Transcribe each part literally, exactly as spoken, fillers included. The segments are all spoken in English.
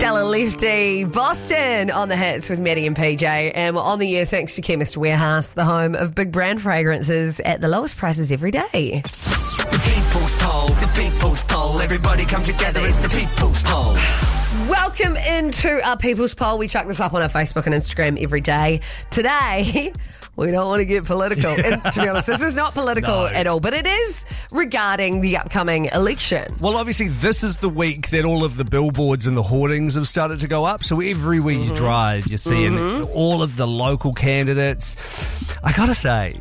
Stella Lefty, Boston on the hits with Maddie and P J. And we're on the air thanks to Chemist Warehouse, the home of big brand fragrances at the lowest prices every day. The People's Poll, the People's Poll. Everybody come together, it's the People's Poll. Welcome into our People's Poll. We chuck this up on our Facebook and Instagram every day. Today, we don't want to get political. And to be honest, this is not political No. at all, but it is regarding the upcoming election. Well, obviously, this is the week that all of the billboards and the hoardings have started to go up. So everywhere you drive, you're seeing all of the local candidates. I gotta say,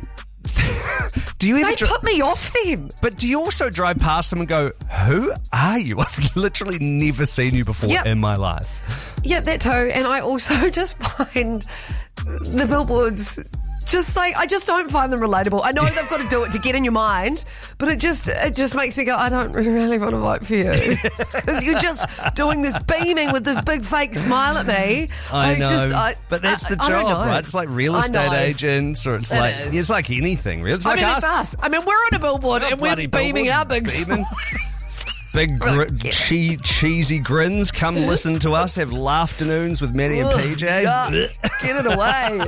do you ever They dri- put me off them. But do you also drive past them and go, "Who are you? I've literally never seen you before Yep. in my life." Yeah, that too. And I also just find the billboards just like, I just don't find them relatable. I know they've got to do it to get in your mind, but it just it just makes me go, I don't really want to vote for you. Because you're just doing this beaming with this big fake smile at me. I know, Just, I, but that's the I- I don't job, know. right? It's like real I estate know. agents, or it's It like is. it's like anything. Really. It's I like mean, us. it's us. I mean, we're on a billboard We're and we're bloody beaming our big billboards, beaming. smiles. Big gr- che- cheesy grins. Come listen to us. Have afternoons with Maddie and P J. Yuck. Get it away.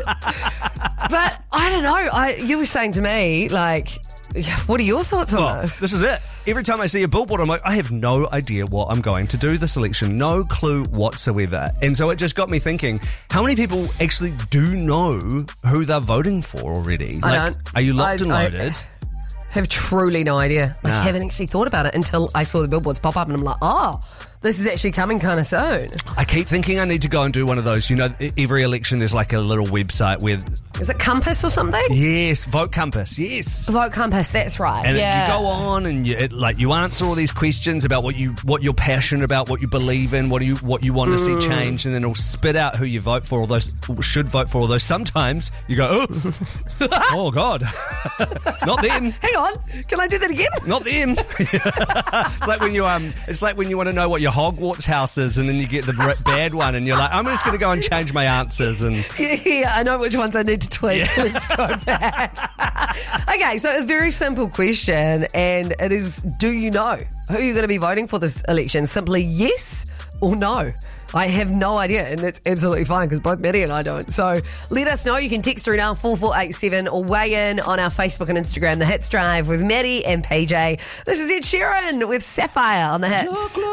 But I don't know. I you were saying to me, like, what are your thoughts on Well, this? this is it. Every time I see a billboard, I'm like, I have no idea what I'm going to do this election. No clue whatsoever. And so it just got me thinking, how many people actually do know who they're voting for already? I Like, don't. Are you locked I- and I- loaded? Have truly no idea. I Nah. haven't actually thought about it until I saw the billboards pop up and I'm like, oh, this is actually coming kind of soon. I keep thinking I need to go and do one of those. You know, e- every election there's like a little website where, Is it Compass or something? yes, Vote Compass, yes. Vote Compass, that's right. And yeah. you go on and you it, like you answer all these questions about what you what you're passionate about, what you believe in, what do you what you want to Mm. see change, and then it'll spit out who you vote for. Although should vote for. Although sometimes you go, oh, oh God, not them, Hang on, can I do that again? not them. It's like when you um, it's like when you want to know what your Hogwarts house is, and then you get the r- bad one, and you're like, I'm just going to go and change my answers. And Yeah, I know which ones I need to tweak. Let's go back. Okay, so a very simple question, and it is, do you know who you're going to be voting for this election? Simply yes or no. I have no idea, and that's absolutely fine because both Maddie and I don't. So let us know. You can text through now, four four eight seven, or weigh in on our Facebook and Instagram, The Hits Drive with Maddie and P J. This is Ed Sheeran with Sapphire on The Hits.